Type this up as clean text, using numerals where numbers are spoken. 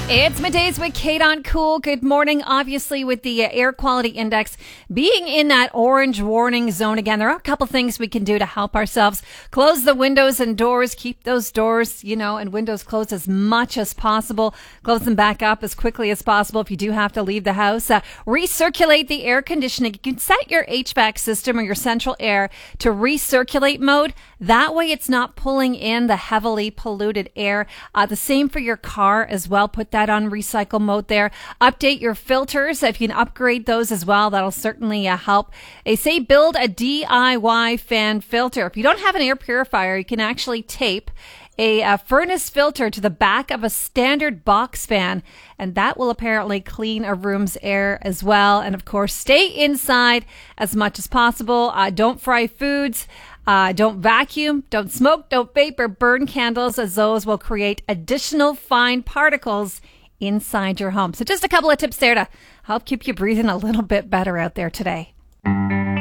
It's Middays with Kate on Cool. Good morning. Obviously, with the air quality index being in that orange warning zone again, there are a couple things we can do to help ourselves. Close the windows and doors. Keep those doors, and windows closed as much as possible. Close them back up as quickly as possible if you do have to leave the house. Recirculate the air conditioning. You can set your HVAC system or your central air to recirculate mode. That way it's not pulling in the heavily polluted air. The same for your car as well. Put that on recycle mode there. Update your filters. If you can upgrade those as well, that'll certainly help. They say build a DIY fan filter. If you don't have an air purifier, you can actually tape a furnace filter to the back of a standard box fan, and that will apparently clean a room's air as well. And of course, stay inside as much as possible. Don't fry foods. Don't vacuum, don't smoke, don't vape or burn candles, as those will create additional fine particles inside your home. So just a couple of tips there to help keep you breathing a little bit better out there today.